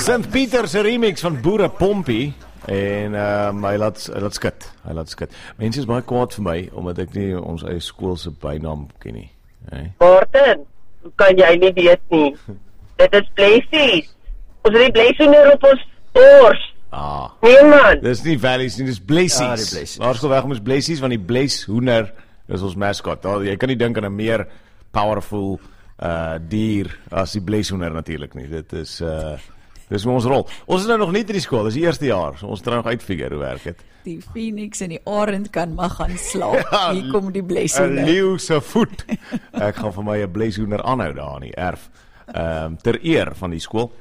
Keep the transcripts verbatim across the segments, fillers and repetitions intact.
Saint Peter se remix van Boere Pompie. En um, hy laat, hy laat skit, hy laat skit. Mense is baie kwaad vir my, omdat ek nie ons eie skoolse bynaam ken nie. Hey. Martin, hoe kan jy nie weet nie? Dit is Blessies. Ons het die Blessiener op ons doors. Ah. Nee man. Dis nie Valleys nie, dis Blessies. Ja, die Blessies. Laerskool weg ons Blessies, want die Bless hoender is ons mascot. Jy kan nie dink aan 'n meer powerful uh, dier as die Bless hoender natuurlik nie. Dit is... Uh, Dis ons rol. Ons is nou nog nie in die skool, dis die eerste jaar, so ons try nog uitfigure hoe werk dit. Die Phoenix en die Arend kan maar gaan slaap. Ja, hier kom die Bleshoender. 'n Leeu se voet. Ek gaan vir my 'n Bleshoender aanhou daar in die erf. Ehm um, ter eer van die skool.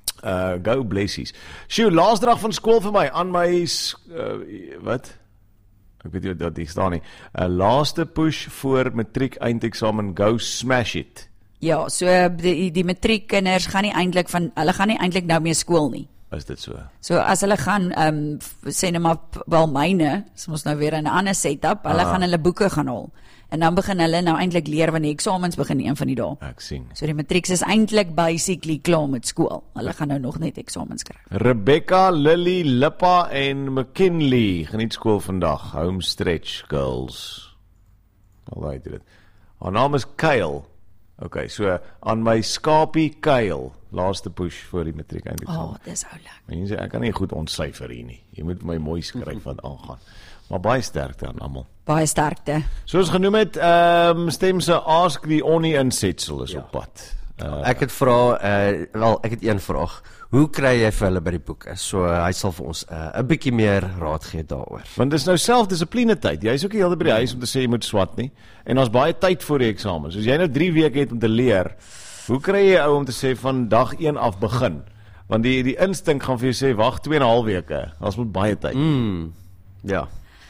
Uh go Blessies. Sjoe, laaste dag van skool vir my aan my uh, wat? Ek weet nie wat dit staan nie. 'n uh, Laaste push voor matriek eindeksamen, go smash it. Ja, so die, die matriekkinders gaan nie eintlik van hulle gaan nie eintlik nou meer skool nie. Is dit so? So as hulle gaan ehm um, sê net maar wel myne, is ons nou weer in 'n ander setup, hulle ah. gaan hulle boeke gaan haal. En dan begin hulle nou eintlik leer wanneer die eksamens begin een van die dae. Ek sien. So die matrieks is eintlik basically klaar met skool. Hulle gaan nou nog net eksamens skryf. Rebecca, Lily, Lippa en McKinley geniet skool vandag. Home stretch girls. Alright, dit. Haar naam is Kyle. Okay, so aan my skapie Kyle, laaste push voor die matriek eindeksamen. Oh, dis oulik. Mense, ek kan nie goed ontsyfer hier nie. Jy moet my mooi skryf wat aangaan. Maar baie sterkte aan almal. Baie sterkte. Soos genoem het, ehm um, stem se Ask the Onnie insetsel is ja. op pad. Uh, ek het vra, uh, wel, ek het een vraag. Hoe kry jy vir hulle by die boeke? So uh, hy sal vir ons 'n uh, bietjie meer raad gee daaroor. Want dis nou selfdissipline tyd. Jy is ook nie heeltyd by die huis om te sê jy moet swat nie. En ons baie tyd voor die eksamen. So as jy nou drie weke het om te leer, hoe kry jy ou om te sê van dag een af begin? Want die die instink gaan vir jou sê wag twee en 'n half weke. Ons moet baie tyd. Mm, ja.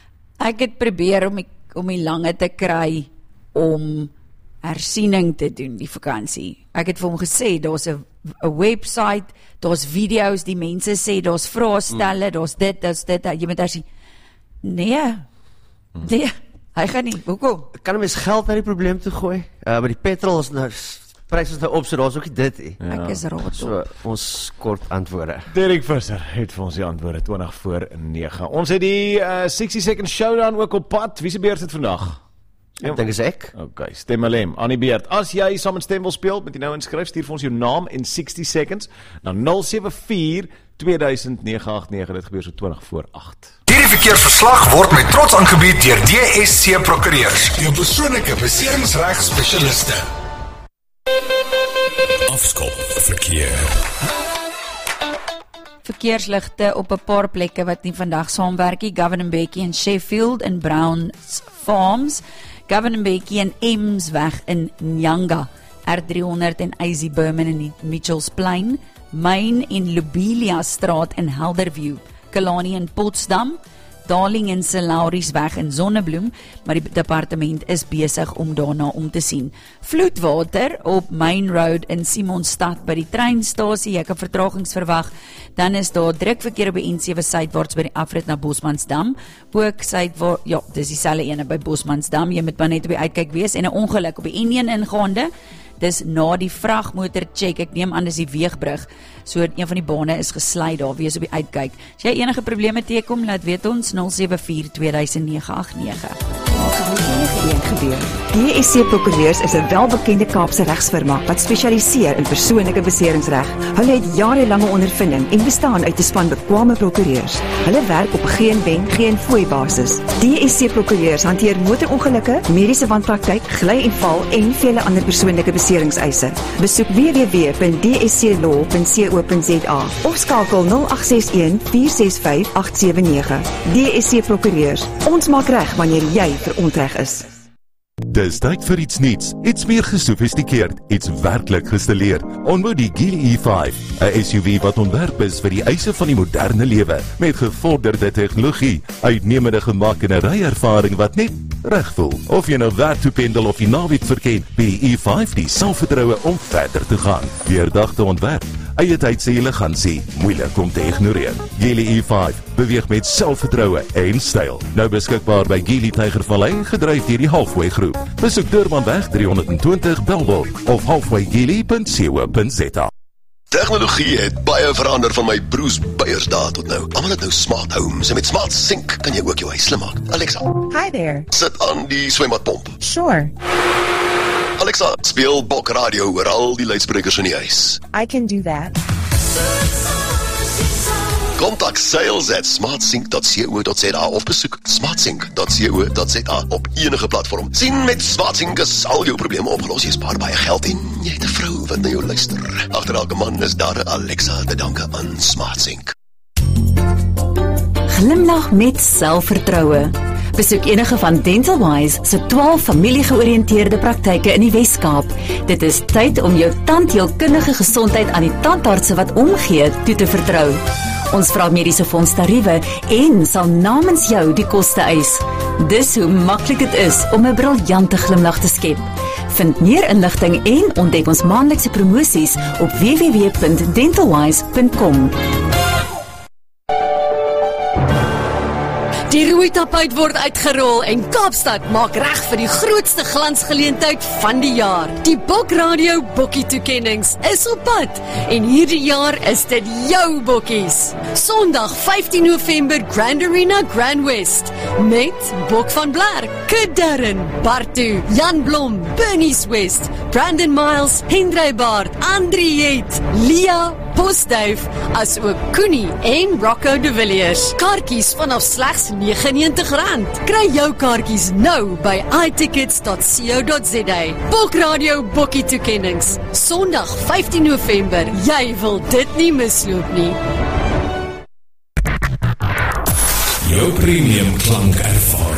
Ek het probeer om die, om die lange te kry om hersiening te doen die vakansie. Ek het vir hom gesê daar's 'n 'n website, daar's video's, die mense sê daar's vraestelle, mm. daar's dit, daar's dit, jy moet hersien. Nee. Mm. Nee, hy gaan nie. Hoekom? Kan 'n mens geld na die probleem toe gooi? Uh, maar die petrol is nou pryse is nou op, so daar's ook nie dit nie. Ja. Ek is rot. So ons kort antwoorde. Derek Visser het vir ons die antwoorde twintig voor nege. Ons het die uh, sixty second showdown ook op pad. Wie se beurt het vandag? Ek dink is ek. Okay, stem Alem, aan die beurt. As jy saam met stem wil speel, moet jy nou inskryf, stuur vir ons jou naam in sixty seconds na nul sewe vier twee duisend nege agt nege. Dit gebeur so twintig voor agt. Hierdie verkeersverslag word met trots aangebied deur D S C Prokureurs, jou persoonlike beseringsreg spesialiste. Afskop verkeer. Verkeersligte op 'n paar plekke wat nie vandag saamwerk nie. Govan-Mbeki in Sheffield en Browns Farms. Govan-Mbeki en Emsweg in Nyanga. R three hundred en A Z Berman in Mitchells Plain. Main en Lobelia Straat in Helderview. Kalani in Potsdam. Darling en Salauriesweg in Zonnebloem, maar die departement is besig om daarna om te sien. Vloedwater op Main Road in Simonstad by die treinstasie, jy kan vertragings verwag. Dan is daar druk verkeer op die N sewe suidwaarts by die afrit na Bosmansdam. Ook suidwaarts, ja, dis dieselfde ene by Bosmansdam. Jy moet maar net op die uitkyk wees en 'n ongeluk op die N een ingaande. Dis na die vragmotor check, ek neem aan dis die weegbrug, so een van die bane is gesluit daar, wees op die uitkyk. As jy enige probleme teekom, laat weet ons nul sewe vier twee duisend nege agt nege. D S C Prokureurs is 'n welbekende Kaapse regsfirma wat spesialiseer in persoonlike beseringsreg. Hulle het jarelange ondervinding en bestaan uit 'n span bekwame prokureurs. Hulle werk op geen wen, geen fooi basis. D S C Prokureurs hanteer motorongelukke, mediese wanpraktyk, gly en val en vele ander persoonlike beseringseise. Besoek w w w punt d s c law punt co punt z a of skakel nul agt ses een vier ses vyf agt sewe nege. D S C Prokureurs. Ons maak reg wanneer jy verontreg is. Dis tyd vir iets nuuts, iets meer gesofistikeerd, iets werklik gestileerd. Ontmoet die Geely E vyf, 'n S U V wat ontwerp is vir die eise van die moderne lewe, met gevorderde tegnologie, uitnemende gemak en 'n ryervaring wat net reg voel. Of jy nou werk toe pendel of die naweek verken, bied die E vyf die selfvertroue om verder te gaan. Deurdagte ontwerp, eie tyd se elegansie, moeilik om te ignoreer. Geely E vyf beweeg met selfvertroue en styl. Nou beskikbaar by Geely Tygervallei, gedryf deur die Halfway Groep. Besoek Durbanweg drie honderd twintig Bellville of halfway geely punt co punt z a. Tegnologie het baie verander van my broers Beyers dae tot nou. Almal het nou smart homes en met smart sink kan jy ook jou huis slim maak. Alexa, Hi there. sit aan die swembadpomp. Sure, Alexa, speel Bok Radio oor al die luidsprekers in die huis. I can do that. Kontak sales at smartsync dot co dot za of besoek smartsync dot co dot za op enige platform. Sien met Smartsync is al jou probleme opgelos. Jy spaar baie geld en jy het 'n vrou wat na jou luister. Agter elke man is daar 'n Alexa te danke aan Smartsync. Glimlag met selfvertroue. Besoek enige van Dental Wise se twaalf familiegeoriënteerde praktyke in die Wes-Kaap. Dit is tyd om jou tandheelkundige gesondheid aan die tandartse wat omgee toe te vertrou. Ons vra mediese fonds tariewe en sal namens jou die koste eis. Dis hoe maklik dit is om 'n briljante glimlag te skep. Vind meer inligting en ontdek ons maandelikse promosies op w w w punt dentalwise punt com. Die rooi tapuit word uitgerol en Kaapstad maak reg vir die grootste glansgeleentheid van die jaar. Die Bok Radio Bokkie toekennings is op pad en hierdie jaar is dit jou bokkies. Sondag vyftien November Grand Arena Grand West met Bok van Blerk, Kid Darren, Bartu, Jan Blom, Bernie West, Brandon Miles, Hendrey Baard, Andriet, Lia, Postduif, as ook Koenie en Rocco de Villiers. Kaartjies vanaf slegs negenennegentig rand. Kry jou kaartjies nou by i tickets dot co dot za. Bok Radio Bokkie toekennings. Sondag vyftien November. Jy wil dit nie misloop nie. Jou premium klankervaring.